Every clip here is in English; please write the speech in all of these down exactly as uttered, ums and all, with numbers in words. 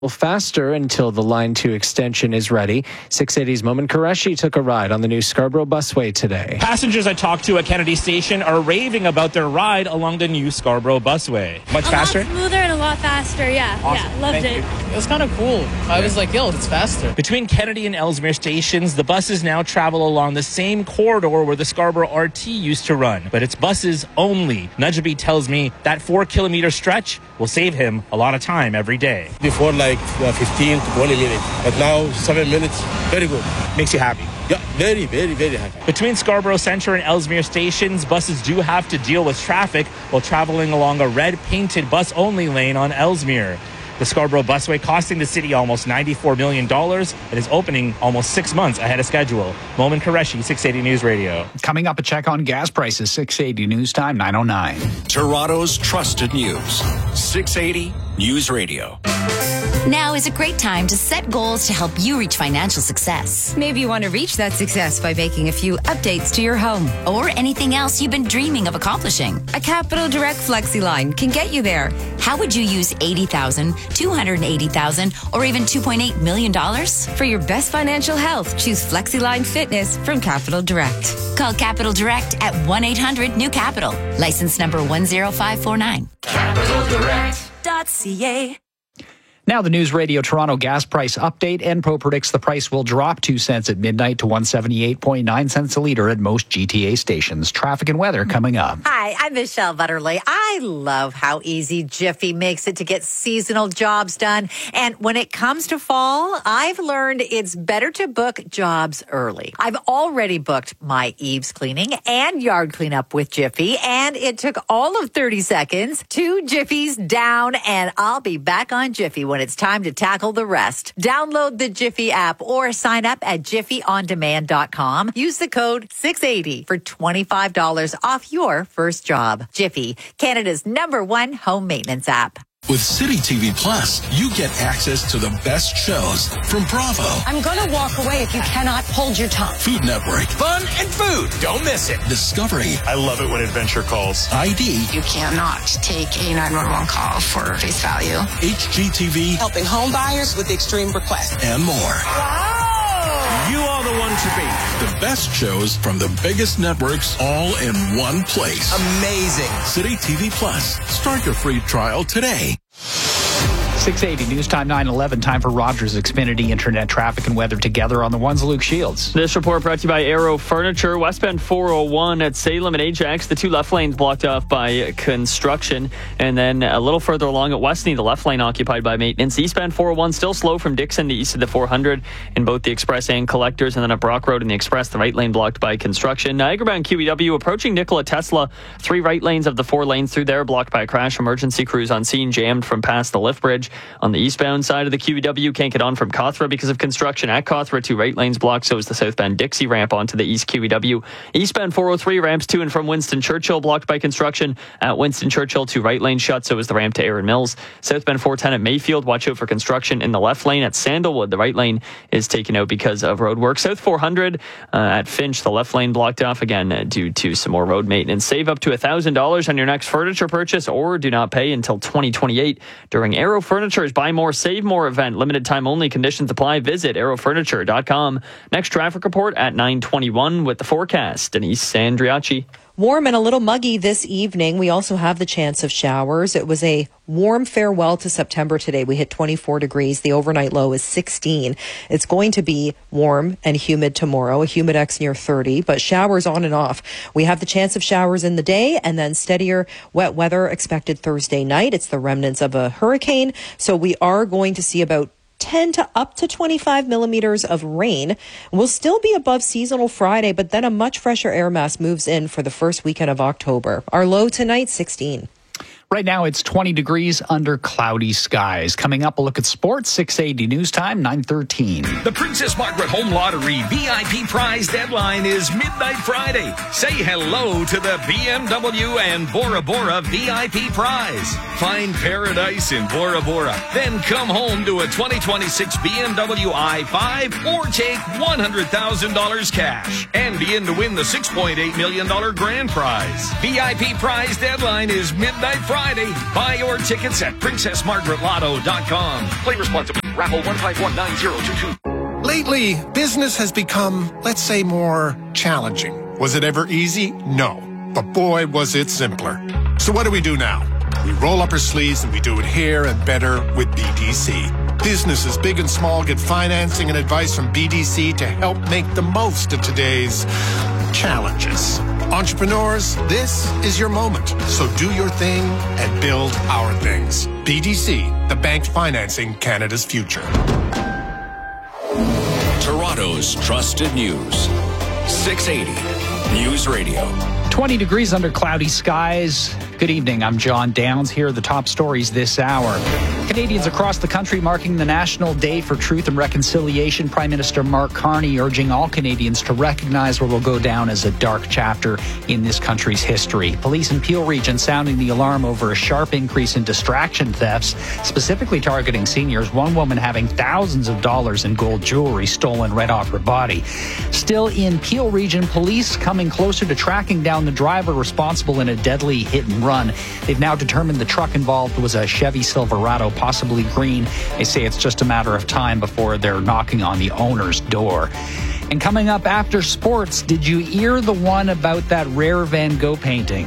faster until the Line two extension is ready. six eighty's Momin Qureshi took a ride on the new Scarborough Busway today. Passengers I talked to at Kennedy Station are raving about their ride along the new Scarborough Busway. Much a faster? A lot smoother and a lot faster, yeah. Awesome. Yeah, loved Thank it. You. It was kind of cool. I was like, yo, it's faster. Between Kennedy and Ellesmere stations, the buses now travel along the same corridor where the Scarborough R T used to run. But it's buses only. Nujabee tells me that four kilometer stretch will save him a lot of time every day. Before like uh, fifteen to twenty minutes, but now seven minutes, very good. Makes you happy. Yeah, very, very, very happy. Between Scarborough Centre and Ellesmere stations, buses do have to deal with traffic while traveling along a red painted bus-only lane on Ellesmere. The Scarborough Busway costing the city almost ninety-four million dollars. It is opening almost six months ahead of schedule. Momin Qureshi, six eighty News Radio. Coming up, a check on gas prices, six eighty News Time, nine oh nine. Toronto's trusted news, six eighty News Radio. Now is a great time to set goals to help you reach financial success. Maybe you want to reach that success by making a few updates to your home. Or anything else you've been dreaming of accomplishing. A Capital Direct Flexi line can get you there. How would you use eighty thousand dollars, two hundred eighty thousand dollars, or even two point eight million dollars? For your best financial health, choose FlexiLine Fitness from Capital Direct. Call Capital Direct at one eight hundred new capital. License number one zero five four nine. capital direct dot c a. Now the News Radio Toronto gas price update. Enpro predicts the price will drop two cents at midnight to one seventy-eight point nine cents a litre at most G T A stations. Traffic and weather coming up. Hi, I'm Michelle Butterly. I love how easy Jiffy makes it to get seasonal jobs done. And when it comes to fall, I've learned it's better to book jobs early. I've already booked my eaves cleaning and yard cleanup with Jiffy, and it took all of thirty seconds. Two Jiffies down, and I'll be back on Jiffy when it's time to tackle the rest. Download the Jiffy app or sign up at jiffy on demand dot com. Use the code six eighty for twenty-five dollars off your first job. Jiffy, Canada's number one home maintenance app. With City T V Plus, you get access to the best shows from Bravo. I'm going to walk away if you cannot hold your tongue. Food Network. Fun and food. Don't miss it. Discovery. I love it when adventure calls. I D. You cannot take a nine one one call for face value. H G T V. Helping home buyers with extreme requests. And more. Wow. You are the one to beat. The best shows from the biggest networks all in one place. Amazing. City T V Plus. Start your free trial today. six eighty News Time, nine eleven. Time for Rogers Xfinity Internet traffic and weather together on the ones. Luke Shields. This report brought to you by Aero Furniture. Westbound four oh one at Salem and Ajax. The two left lanes blocked off by construction. And then a little further along at Westney, the left lane occupied by maintenance. Eastbound four oh one still slow from Dixon to east of the four hundred in both the Express and Collectors. And then at Brock Road and the Express, the right lane blocked by construction. Niagara-bound Q E W approaching Nikola Tesla. Three right lanes of the four lanes through there blocked by a crash. Emergency crews on scene jammed from past the lift bridge. On the eastbound side of the Q E W, can't get on from Cawthra because of construction. At Cawthra, two right lanes blocked, so is the southbound Dixie ramp onto the east Q E W. Eastbound four oh three ramps to and from Winston Churchill blocked by construction. At Winston Churchill, two right lanes shut, so is the ramp to Erin Mills. Southbound four ten at Mayfield, watch out for construction in the left lane. At Sandalwood, the right lane is taken out because of road work. South four hundred uh, at Finch, the left lane blocked off again uh, due to some more road maintenance. Save up to one thousand dollars on your next furniture purchase or do not pay until twenty twenty-eight during Aero Furniture's Buy More, Save More event. Limited time only. Conditions apply. Visit aero furniture dot com. Next traffic report at nine twenty-one with the forecast. Denise Sandriachi. Warm and a little muggy this evening. We also have the chance of showers. It was a warm farewell to September today. We hit twenty-four degrees. The overnight low is sixteen. It's going to be warm and humid tomorrow, a humidex near thirty, but showers on and off. We have the chance of showers in the day and then steadier wet weather expected Thursday night. It's the remnants of a hurricane, so we are going to see about ten to up to twenty-five millimeters of rain. We'll still be above seasonal Friday, but then a much fresher air mass moves in for the first weekend of October. Our low tonight, sixteen. Right now, it's twenty degrees under cloudy skies. Coming up, a look at sports, six eighty News Time, nine thirteen. The Princess Margaret Home Lottery V I P prize deadline is midnight Friday. Say hello to the B M W and Bora Bora V I P prize. Find paradise in Bora Bora. Then come home to a twenty twenty-six B M W i five or take one hundred thousand dollars cash and be in to win the six point eight million dollars grand prize. V I P prize deadline is midnight Friday. Friday. Buy your tickets at princess margaret lotto dot com. Play responsibly. Raffle one five one nine zero two two. Lately, business has become, let's say, more challenging. Was it ever easy? No. But boy, was it simpler. So what do we do now? We roll up our sleeves and we do it here and better with B D C. Businesses big and small get financing and advice from B D C to help make the most of today's challenges. Entrepreneurs, this is your moment. So do your thing and build our things. B D C, the bank financing Canada's future. Toronto's trusted news. six eighty News Radio. twenty degrees under cloudy skies. Good evening. I'm John Downs. Here are the top stories this hour. Canadians across the country marking the National Day for Truth and Reconciliation. Prime Minister Mark Carney urging all Canadians to recognize what will go down as a dark chapter in this country's history. Police in Peel Region sounding the alarm over a sharp increase in distraction thefts, specifically targeting seniors. One woman having thousands of dollars in gold jewelry stolen right off her body. Still in Peel Region, police coming closer to tracking down the driver responsible in a deadly hit and run. They've now determined the truck involved was a Chevy Silverado, possibly green. They say it's just a matter of time before they're knocking on the owner's door. And coming up after sports, did you hear the one about that rare Van Gogh painting?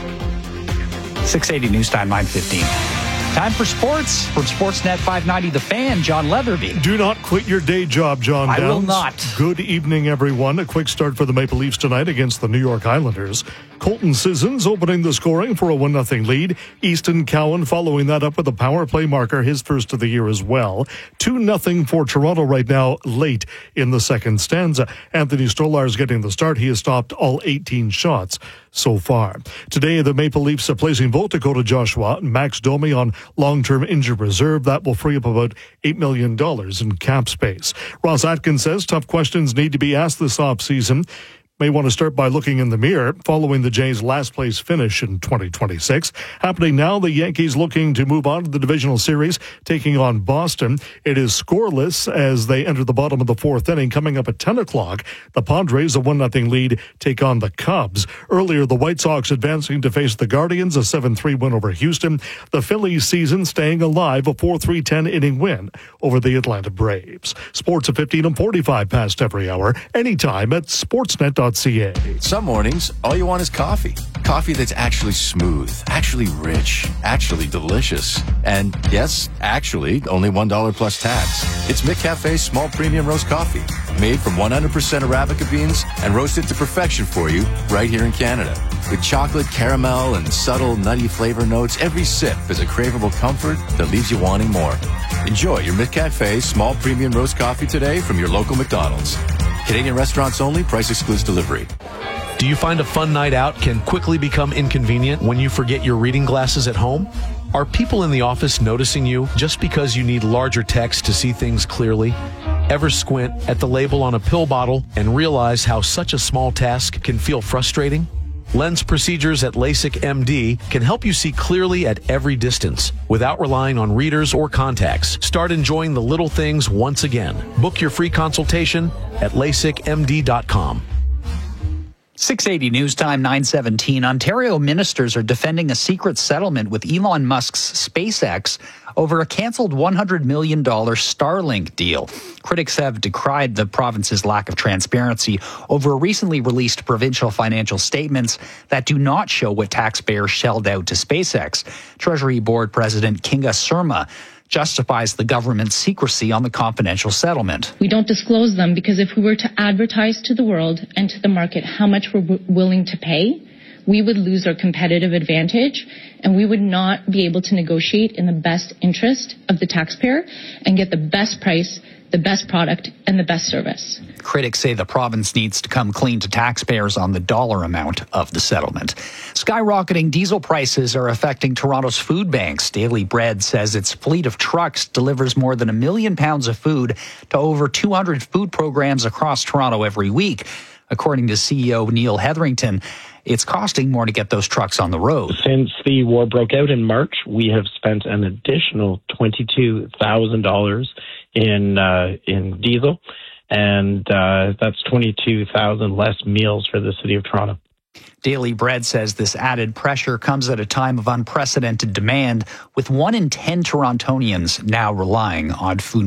six eighty News Time, nine fifteen. Time for sports. From Sportsnet five ninety, The Fan, John Leatherby. Do not quit your day job, John Downs. I will not. Good evening, everyone. A quick start for the Maple Leafs tonight against the New York Islanders. Colton Sissons opening the scoring for a one nothing lead. Easton Cowan following that up with a power play marker, his first of the year as well. two nothing for Toronto right now, late in the second stanza. Anthony Stolarz getting the start. He has stopped all eighteen shots so far. Today, the Maple Leafs are placing both Dakota Joshua and Max Domi on long-term injured reserve. That will free up about eight million dollars in cap space. Ross Atkins says tough questions need to be asked this offseason. May want to start by looking in the mirror following the Jays' last place finish in twenty twenty-six. Happening now, the Yankees looking to move on to the divisional series, taking on Boston. It is scoreless as they enter the bottom of the fourth inning. Coming up at ten o'clock, the Padres, a one nothing lead, take on the Cubs. Earlier, the White Sox advancing to face the Guardians, a seven three win over Houston. The Phillies season staying alive, a four three ten inning win over the Atlanta Braves. Sports at fifteen and forty-five past every hour, anytime at sportsnet dot c a. Some mornings, all you want is coffee. Coffee that's actually smooth, actually rich, actually delicious. And yes, actually, only one dollar plus tax. It's McCafe's small premium roast coffee, made from one hundred percent Arabica beans and roasted to perfection for you right here in Canada. With chocolate, caramel, and subtle nutty flavor notes, every sip is a craveable comfort that leaves you wanting more. Enjoy your McCafe small premium roast coffee today from your local McDonald's. Canadian restaurants only, price excludes delivery. Do you find a fun night out can quickly become inconvenient when you forget your reading glasses at home? Are people in the office noticing you just because you need larger text to see things clearly? Ever squint at the label on a pill bottle and realize how such a small task can feel frustrating? Lens procedures at LASIK M D can help you see clearly at every distance without relying on readers or contacts. Start enjoying the little things once again. Book your free consultation at lasik m d dot com. six eighty News Time, nine seventeen. Ontario ministers are defending a secret settlement with Elon Musk's SpaceX over a canceled one hundred million dollars Starlink deal. Critics have decried the province's lack of transparency over recently released provincial financial statements that do not show what taxpayers shelled out to SpaceX. Treasury Board President Kinga Surma justifies the government's secrecy on the confidential settlement. We don't disclose them because if we were to advertise to the world and to the market how much we're w- willing to pay, we would lose our competitive advantage and we would not be able to negotiate in the best interest of the taxpayer and get the best price, the best product, and the best service. Critics say the province needs to come clean to taxpayers on the dollar amount of the settlement. Skyrocketing diesel prices are affecting Toronto's food banks. Daily Bread says its fleet of trucks delivers more than a million pounds of food to over two hundred food programs across Toronto every week. According to C E O Neil Hetherington, it's costing more to get those trucks on the road. Since the war broke out in March, we have spent an additional twenty-two thousand dollars in uh, in diesel, and uh, that's twenty-two thousand less meals for the city of Toronto. Daily Bread says this added pressure comes at a time of unprecedented demand, with one in ten Torontonians now relying on food